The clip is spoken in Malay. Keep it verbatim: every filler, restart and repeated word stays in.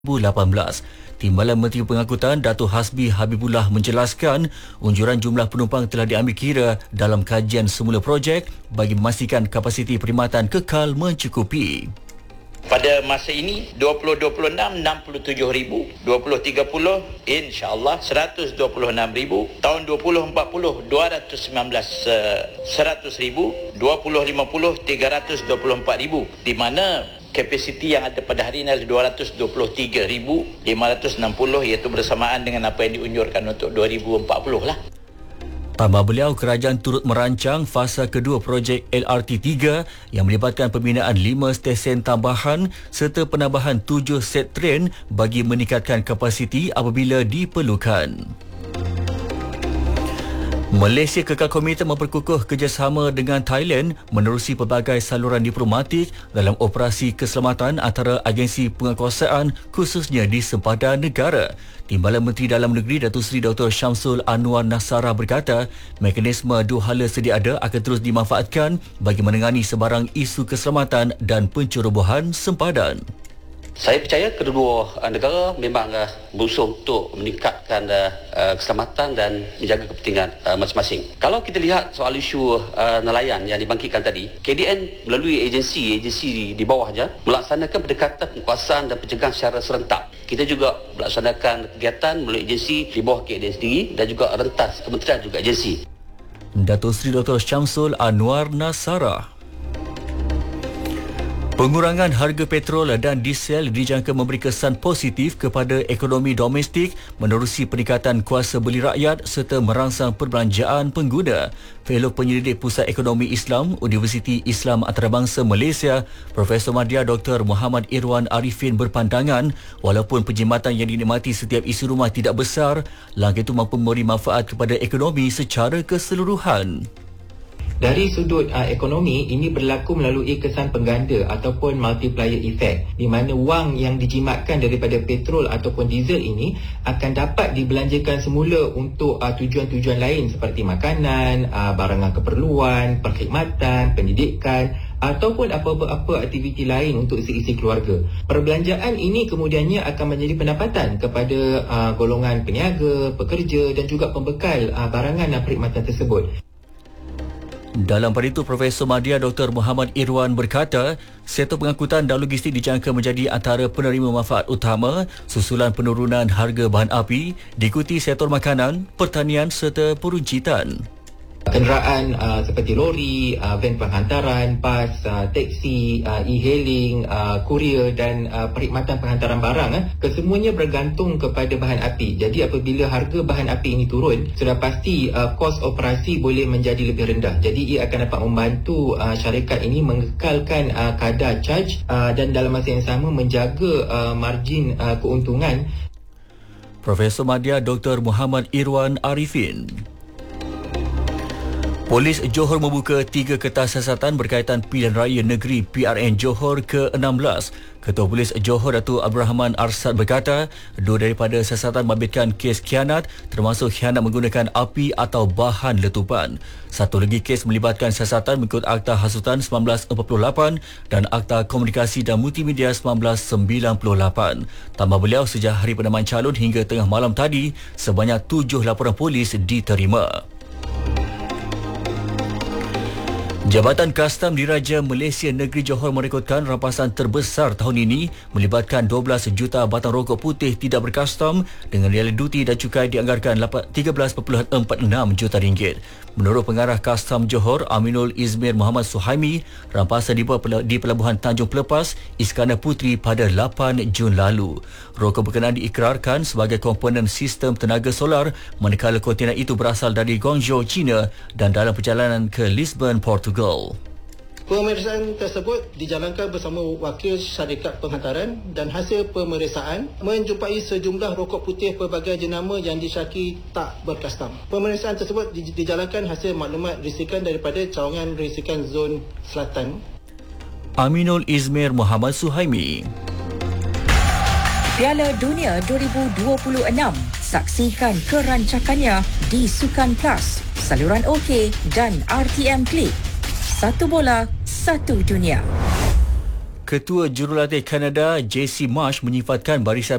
dua ribu lapan belas. Timbalan Menteri Pengangkutan Datuk Hasbi Habibullah menjelaskan unjuran jumlah penumpang telah diambil kira dalam kajian semula projek bagi memastikan kapasiti perkhidmatan kekal mencukupi. Pada masa ini dua ribu dua puluh enam enam puluh tujuh ribu, dua ribu tiga puluh insya-Allah seratus dua puluh enam ribu, tahun dua ribu empat puluh dua ratus sembilan belas seratus ribu, dua ribu lima puluh tiga ratus dua puluh empat ribu, di mana kapasiti yang ada pada hari ini adalah dua ratus dua puluh tiga ribu lima ratus enam puluh, iaitu bersamaan dengan apa yang diunjurkan untuk dua ribu empat puluh lah. Tambah beliau, kerajaan turut merancang fasa kedua projek L R T tiga yang melibatkan pembinaan lima stesen tambahan serta penambahan tujuh set tren bagi meningkatkan kapasiti apabila diperlukan. Malaysia kekal komited memperkukuh kerjasama dengan Thailand menerusi pelbagai saluran diplomatik dalam operasi keselamatan antara agensi penguasaan khususnya di sempadan negara. Timbalan Menteri Dalam Negeri Datuk Seri Doktor Syamsul Anwar Nasara berkata, mekanisme dua hala sedia ada akan terus dimanfaatkan bagi menangani sebarang isu keselamatan dan pencerobohan sempadan. Saya percaya kedua negara memang uh, berusaha untuk meningkatkan uh, keselamatan dan menjaga kepentingan uh, masing-masing. Kalau kita lihat soal isu uh, nelayan yang dibangkitkan tadi, K D N melalui agensi-agensi di bawahnya melaksanakan pendekatan penguasaan dan pencegahan secara serentak. Kita juga melaksanakan kegiatan melalui agensi di bawah K D N sendiri dan juga rentas kementerian juga agensi. Datuk Seri Doktor Syamsul Anwar Nasara. Pengurangan harga petrol dan diesel dijangka memberi kesan positif kepada ekonomi domestik menerusi peningkatan kuasa beli rakyat serta merangsang perbelanjaan pengguna. Fellow Penyelidik Pusat Ekonomi Islam Universiti Islam Antarabangsa Malaysia, Profesor Madya Doktor Muhammad Irwan Arifin berpandangan walaupun penjimatan yang dinikmati setiap isi rumah tidak besar, langkah itu mampu memberi manfaat kepada ekonomi secara keseluruhan. Dari sudut uh, ekonomi, ini berlaku melalui kesan pengganda ataupun multiplier effect, di mana wang yang dijimatkan daripada petrol ataupun diesel ini akan dapat dibelanjakan semula untuk uh, tujuan-tujuan lain seperti makanan, uh, barangan keperluan, perkhidmatan, pendidikan ataupun apa-apa aktiviti lain untuk isi-isi keluarga. Perbelanjaan ini kemudiannya akan menjadi pendapatan kepada uh, golongan peniaga, pekerja dan juga pembekal uh, barangan dan perkhidmatan tersebut. Dalam pada itu, Profesor Madya Doktor Muhammad Irwan berkata, sektor pengangkutan dan logistik dijangka menjadi antara penerima manfaat utama susulan penurunan harga bahan api, diikuti sektor makanan, pertanian serta peruncitan. Kenderaan uh, seperti lori, uh, van penghantaran, bas, uh, teksi, uh, e-hailing, uh, kurier dan uh, perkhidmatan penghantaran barang, eh, kesemuanya bergantung kepada bahan api. Jadi apabila harga bahan api ini turun, sudah pasti uh, kos operasi boleh menjadi lebih rendah. Jadi ia akan dapat membantu uh, syarikat ini mengekalkan uh, kadar charge uh, dan dalam masa yang sama menjaga uh, margin uh, keuntungan. Profesor Madya Doktor Muhammad Irwan Arifin. Polis Johor membuka tiga kertas siasatan berkaitan pilihan raya negeri P R N Johor ke enam belas. Ketua Polis Johor Datuk Abrahman Arsad berkata, dua daripada siasatan membabitkan kes khianat termasuk khianat menggunakan api atau bahan letupan. Satu lagi kes melibatkan siasatan mengikut Akta Hasutan seribu sembilan ratus empat puluh lapan dan Akta Komunikasi dan Multimedia seribu sembilan ratus sembilan puluh lapan. Tambah beliau, sejak hari penentuan calon hingga tengah malam tadi, sebanyak tujuh laporan polis diterima. Jabatan Kastam Diraja Malaysia Negeri Johor merekodkan rampasan terbesar tahun ini melibatkan dua belas juta batang rokok putih tidak berkastam dengan nilai duti dan cukai dianggarkan tiga belas perpuluhan empat enam juta ringgit. Menurut Pengarah Kastam Johor Aminul Izmir Muhammad Suhaimi, rampasan dibuat di Pelabuhan Tanjung Pelepas, Iskandar Puteri pada lapan Jun lalu. Rokok berkenaan diikrarkan sebagai komponen sistem tenaga solar manakala kontena itu berasal dari Guangzhou, China dan dalam perjalanan ke Lisbon, Portugal. Pemeriksaan tersebut dijalankan bersama wakil syarikat penghantaran dan hasil pemeriksaan menjumpai sejumlah rokok putih pelbagai jenama yang disyaki tak berkastam. Pemeriksaan tersebut dijalankan hasil maklumat risikan daripada cawangan risikan zon selatan. Aminul Izmir Muhammad Suhaimi. Piala Dunia dua ribu dua puluh enam. Saksikan kerancakannya di Sukan Plus, saluran OK dan R T M Klik. Satu bola, satu dunia. Ketua Jurulatih Kanada J C Marsh menyifatkan barisan